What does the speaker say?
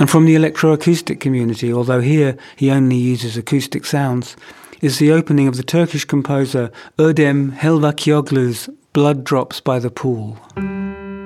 And from the electroacoustic community, although here he only uses acoustic sounds, is the opening of the Turkish composer Erdem Helvakioglu's Blood Drops by the Pool.